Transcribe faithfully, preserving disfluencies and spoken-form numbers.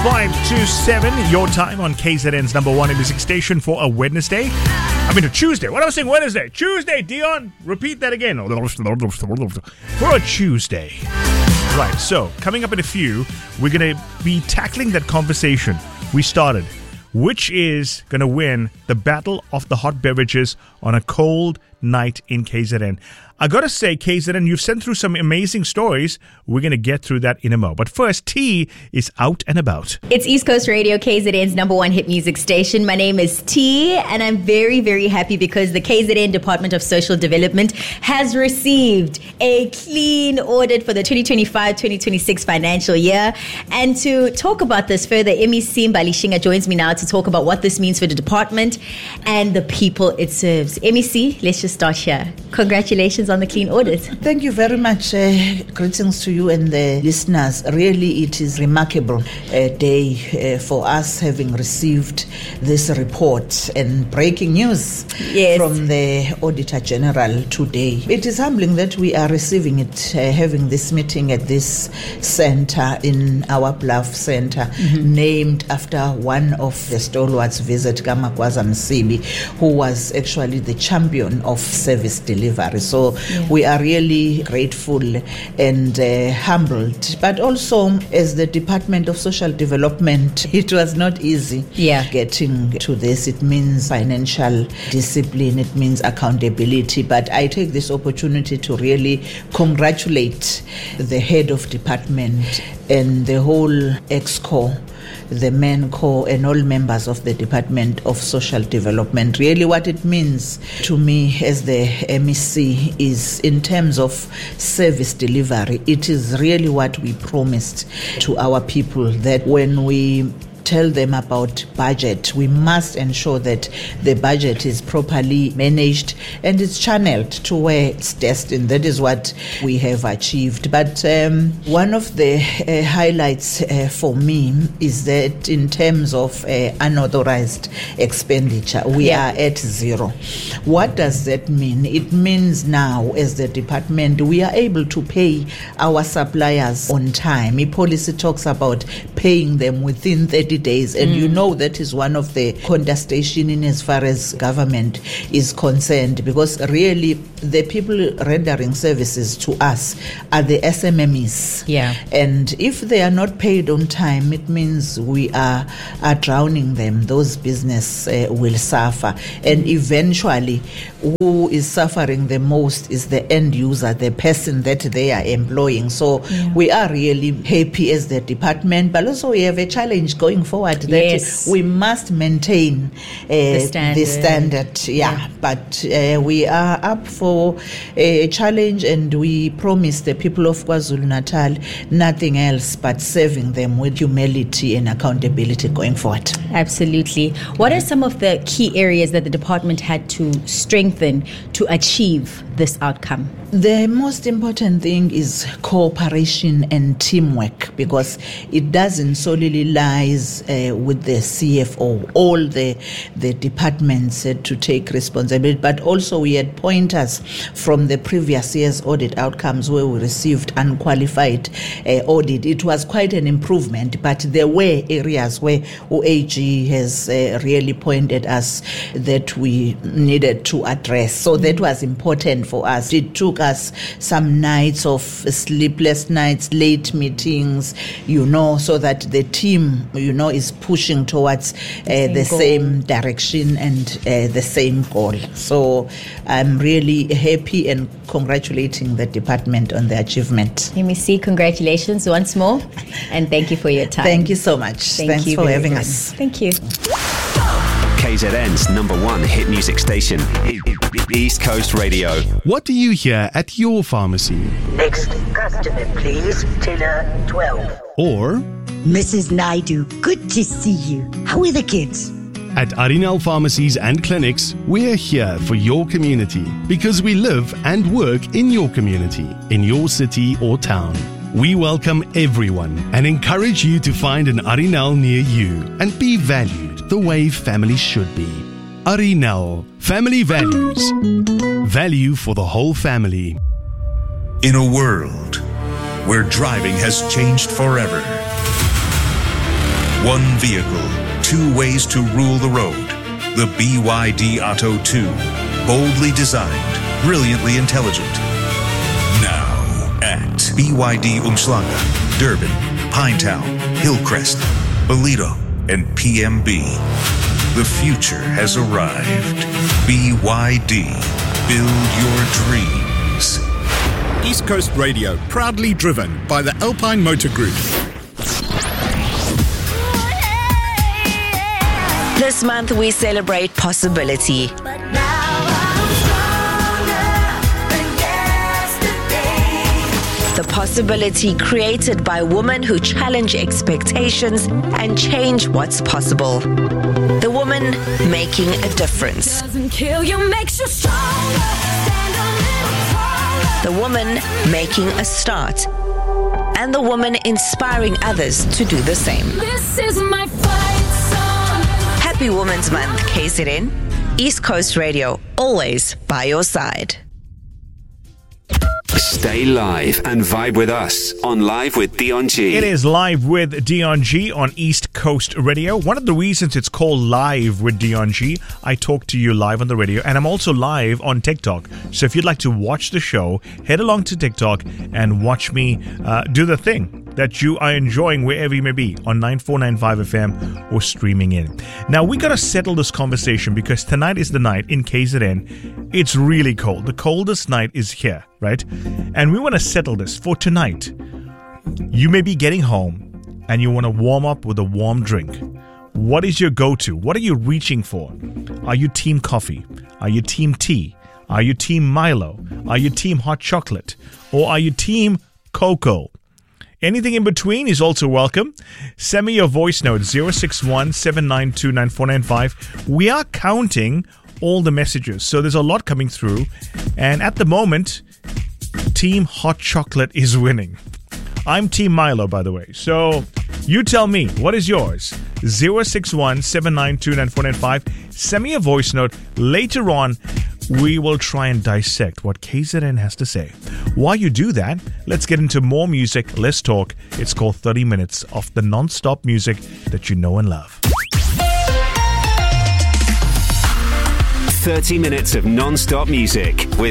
five to seven, your time on K Z N's number one music station for a Wednesday. I mean a Tuesday. What am I saying? Wednesday. Tuesday, Dion. Repeat that again. For a Tuesday. Right, so coming up in a few, we're going to be tackling that conversation we started, which is going to win the battle of the hot beverages on a cold night in K Z N. I gotta say, K Z N, you've sent through some amazing stories. We're gonna get through that in a mo. But first, T is out and about. It's East Coast Radio, K Z N's number one hit music station. My name is T, and I'm very, very happy because the K Z N Department of Social Development has received a clean audit for the twenty twenty-five twenty twenty-six financial year. And to talk about this further, M E C Mbalishinga joins me now to talk about what this means for the department and the people it serves. M E C, let's just start here. Congratulations on the clean audit. Thank you very much. Uh, greetings to you and the listeners. Really, it is remarkable uh, day uh, for us having received this report and breaking news yes. from the Auditor General today. It is humbling that we are receiving it, uh, having this meeting at this center in our Bluff Center, mm-hmm. named after one of the stalwarts, Visit Kamakwaza Msibi, who was actually the champion of service delivery. So yeah. we are really grateful and uh, humbled. But also, as the Department of Social Development, it was not easy yeah. getting to this. It means financial discipline, it means accountability. But I take this opportunity to really congratulate the head of department and the whole ExCo, the MENCO, and all members of the Department of Social Development. Really what it means to me as the M E C is, in terms of service delivery, it is really what we promised to our people, that when we tell them about budget, we must ensure that the budget is properly managed and it's channeled to where it's destined. That is what we have achieved. But um, one of the uh, highlights uh, for me is that in terms of uh, unauthorized expenditure, we yeah. are at zero. What does that mean? It means now, as the department, we are able to pay our suppliers on time. The policy talks about paying them within thirty days, and mm. you know that is one of the contestation in as far as government is concerned, because really the people rendering services to us are the S M M Es. Yeah. And if they are not paid on time, it means we are, are drowning them. Those business uh, will suffer. And eventually, who is suffering the most is the end user, the person that they are employing. So yeah. we are really happy as the department, but also we have a challenge going forward that yes. we must maintain uh, the standard. The standard yeah. yeah. But uh, we are up for a challenge, and we promise the people of KwaZulu-Natal nothing else but serving them with humility and accountability going forward. Absolutely. What are some of the key areas that the department had to strengthen to achieve this outcome? The most important thing is cooperation and teamwork, because it doesn't solely lies uh, with the C F O, all the the departments uh, to take responsibility, but also we had pointers from the previous year's audit outcomes where we received unqualified uh, audit. It was quite an improvement, but there were areas where O A G has uh, really pointed us that we needed to address. So that was important for us. It took us some nights of sleepless nights, late meetings, you know, so that the team, you know, is pushing towards uh, the, the same direction and uh, the same goal. So I'm really happy and congratulating the department on the achievement. M E C, congratulations once more, and thank you for your time. Thank you so much. Thank Thanks you for having good. us. Thank you. K Z N's number one hit music station, East Coast Radio. What do you hear at your pharmacy? Next customer, please. Tiller twelve. Or, Missus Naidu, good to see you. How are the kids? At Arinal Pharmacies and Clinics, we're here for your community because we live and work in your community, in your city or town. We welcome everyone and encourage you to find an Arinal near you and be valued the way family should be. Arinal, family values. Value for the whole family. In a world where driving has changed forever, One vehicle, two ways to rule the road. The B Y D Atto two. Boldly designed, brilliantly intelligent. Now at B Y D Umhlanga, Durban, Pinetown, Hillcrest, Ballito, and P M B. The future has arrived. B Y D. Build your dreams. East Coast Radio, proudly driven by the Alpine Motor Group. This month we celebrate possibility. The possibility created by women who challenge expectations and change what's possible. The woman making a difference. The woman making a start. And the woman inspiring others to do the same. This is my fight song. Happy Women's Month, K Z N. East Coast Radio, always by your side. Stay live and vibe with us on Live with Dion G. It is Live with Dion G on East Coast Radio. One of the reasons it's called Live with Dion G, I talk to you live on the radio, and I'm also live on TikTok. So if you'd like to watch the show, head along to TikTok and watch me uh, do the thing that you are enjoying wherever you may be on nine four nine five F M or streaming in. Now, we got to settle this conversation because tonight is the night in K Z N. It's really cold. The coldest night is here, right? And we want to settle this for tonight. You may be getting home and you want to warm up with a warm drink. What is your go-to? What are you reaching for? Are you team coffee? Are you team tea? Are you team Milo? Are you team hot chocolate? Or are you team cocoa? Anything in between is also welcome. Send me your voice note, zero six one, seven nine two, nine four nine five. We are counting all the messages, so there's a lot coming through. And at the moment, Team Hot Chocolate is winning. I'm Team Milo, by the way. So you tell me, what is yours? zero six one, seven nine two, nine four nine five. Send me a voice note. Later on, we will try and dissect what K Z N has to say. While you do that, let's get into more music. Let's talk. It's called thirty minutes of the non-stop music that you know and love. thirty minutes of non-stop music with